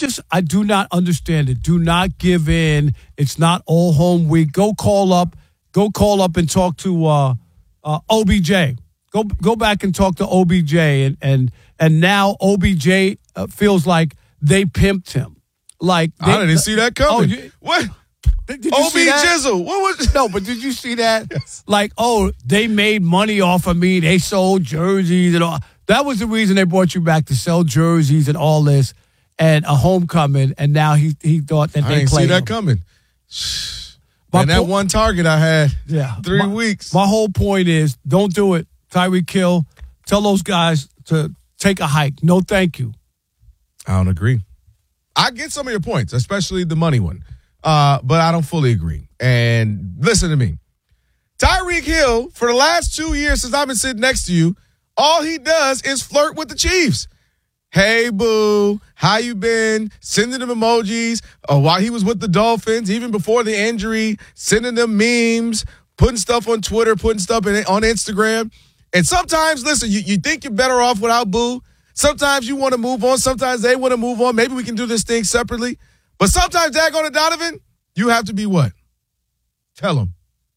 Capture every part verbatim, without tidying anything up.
Vegas, I do not understand it. Do not give in. It's not all home week. Go call up. Go call up and talk to uh, uh, O B J. Go go back and talk to O B J. And and, and now O B J uh, feels like they pimped him. Like they, I didn't see that coming. Oh, you, what? Did, did you O B see that? Jizzle. What was? No, but did you see that? Yes. Like, oh, they made money off of me. They sold jerseys and all. That was the reason they brought you back, to sell jerseys and all this, and a homecoming. And now he he thought that I they didn't see played that him. coming. My And that po- one target I had, yeah, three my, weeks. My whole point is, don't do it. Tyreek Hill, tell those guys to take a hike. No, thank you. I don't agree. I get some of your points, especially the money one, uh, but I don't fully agree. And listen to me. Tyreek Hill, for the last two years since I've been sitting next to you, all he does is flirt with the Chiefs. Hey, boo, how you been? Sending them emojis uh, while he was with the Dolphins, even before the injury, sending them memes, putting stuff on Twitter, putting stuff in, on Instagram. And sometimes, listen, you, you think you're better off without Boo. Sometimes you want to move on. Sometimes they want to move on. Maybe we can do this thing separately. But sometimes, daggone it, Donovan, you have to be what? Tell them.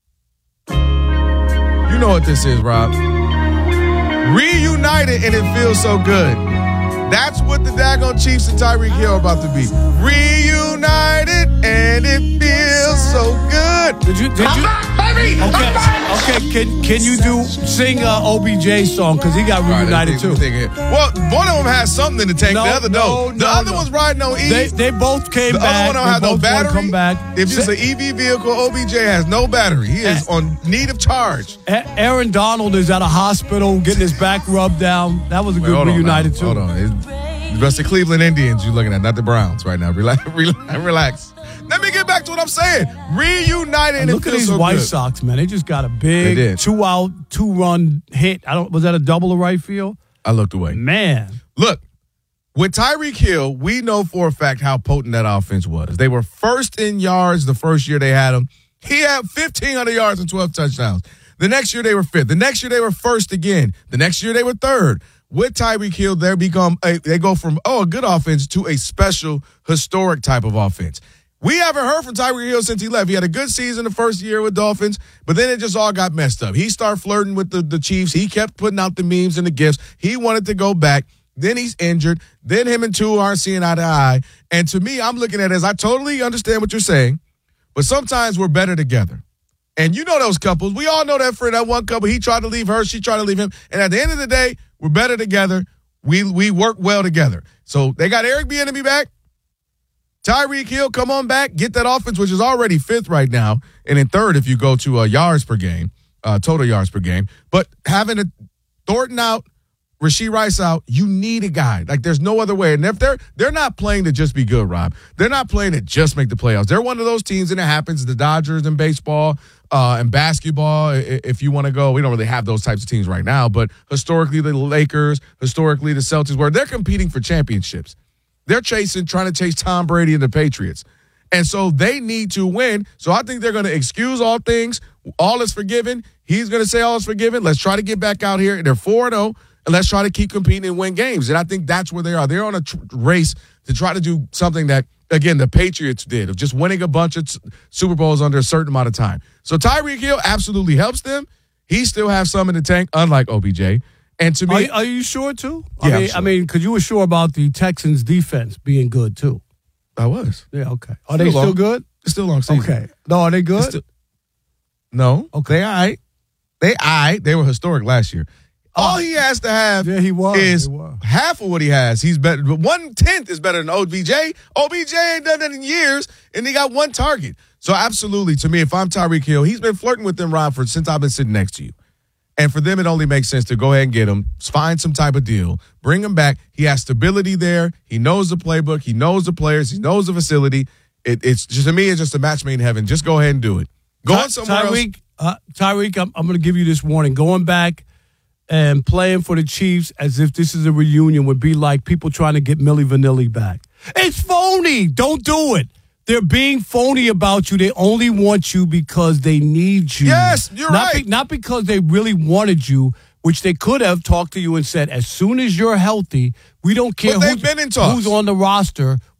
You know what this is, Rob. Reunited, and it feels so good. That's what the daggone Chiefs and Tyreek Hill are about to be. Reunited, and it feels so good. Did you? Did you? Baby, Okay, okay. Can can you do sing a O B J song, because he got reunited too? Well, one of them has something to take. No, the other no, don't. no, the other no. one's riding on E. They they both came the back. other one don't They have no both wanna battery. Come back. If it's an E V vehicle, O B J has no battery. He is Eh. on need of charge. A- Aaron Donald is at a hospital getting his back rubbed down. That was a Wait, good hold on reunited now. too. Hold on. It's, the rest of Cleveland Indians you're looking at, not the Browns right now. Relax, relax. relax. Let me get back to what I'm saying. Reunited, and, And look it at feels these so White good. Sox, man. They just got a They big did. two out, two run hit. I don't. Was that a double to right field? I looked away. Man, Look, with Tyreek Hill, we know for a fact how potent that offense was. They were first in yards the first year they had him. He had fifteen hundred yards and twelve touchdowns. The next year they were fifth. The next year they were first again. The next year they were third. With Tyreek Hill, they become a, they go from oh a good offense to a special historic type of offense. We haven't heard from Tyreek Hill since he left. He had a good season the first year with Dolphins, but then it just all got messed up. He started flirting with the, the Chiefs. He kept putting out the memes and the gifts. He wanted to go back. Then he's injured. Then him and Tua aren't seeing eye to eye. And to me, I'm looking at it as I totally understand what you're saying, but sometimes we're better together. And you know those couples. We all know that friend, that one couple. He tried to leave her. She tried to leave him. And at the end of the day, we're better together. We we work well together. So they got Eric Bieniemy back. Tyreek Hill, come on back. Get that offense, which is already fifth right now, and in third if you go to uh, yards per game, uh, total yards per game. But having a Thornton out, Rashee Rice out, you need a guy. Like, there's no other way. And if they're they're not playing to just be good, Rob. They're not playing to just make the playoffs. They're one of those teams, and it happens, the Dodgers in baseball uh, and basketball, if you want to go. We don't really have those types of teams right now, but historically the Lakers, historically the Celtics, where they're competing for championships. They're chasing, trying to chase Tom Brady and the Patriots. And so they need to win. So I think they're going to excuse all things. All is forgiven. He's going to say all is forgiven. Let's try to get back out here. They're four and oh. And let's try to keep competing and win games. And I think that's where they are. They're on a tr- race to try to do something that, again, the Patriots did, of just winning a bunch of t- Super Bowls under a certain amount of time. So Tyreek Hill absolutely helps them. He still has some in the tank, unlike O B J. And to me, are, you- are you sure too? I Yeah, I'm mean, sure. I mean, because you were sure about the Texans' defense being good too. I was. Yeah. Okay. Are Still they still long. good? It's still a long season. Okay. No, are they It's good? still- no. Okay. They all right. They all right. They were historic last year. All he has to have Yeah, he was. is He was. half of what he has. He's better. One tenth is better than O B J. O B J ain't done that in years, and he got one target. So absolutely, to me, if I'm Tyreek Hill, he's been flirting with them, Rob, for since I've been sitting next to you. And for them, it only makes sense to go ahead and get him, find some type of deal, bring him back. He has stability there. He knows the playbook. He knows the players. He knows the facility. It, it's just, to me, it's just a match made in heaven. Just go ahead and do it. Go on somewhere Tyreek, else. uh, Tyreek, I'm, I'm going to give you this warning. Going back and playing for the Chiefs as if this is a reunion would be like people trying to get Milli Vanilli back. It's phony. Don't do it. They're being phony about you. They only want you because they need you. Yes, you're not right. Be, not because they really wanted you, which they could have talked to you and said, as soon as you're healthy, we don't care But they've who's, been in talks. who's on the roster.